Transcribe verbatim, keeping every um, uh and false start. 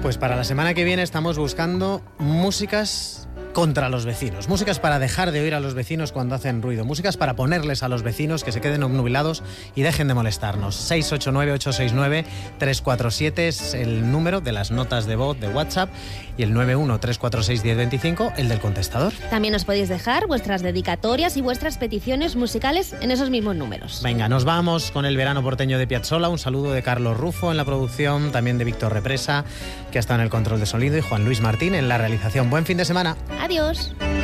Pues para la semana que viene estamos buscando músicas contra los vecinos, músicas para dejar de oír a los vecinos cuando hacen ruido, músicas para ponerles a los vecinos que se queden obnubilados y dejen de molestarnos. seis ocho nueve, ocho seis nueve, tres cuatro siete es el número de las notas de voz de WhatsApp y el nueve uno, tres cuatro seis, uno cero dos cinco el del contestador. También os podéis dejar vuestras dedicatorias y vuestras peticiones musicales en esos mismos números. Venga, nos vamos con el verano porteño de Piazzolla. Un saludo de Carlos Rufo en la producción, también de Víctor Represa, que ha estado en el control de sonido, y Juan Luis Martín en la realización. Buen fin de semana. Adiós.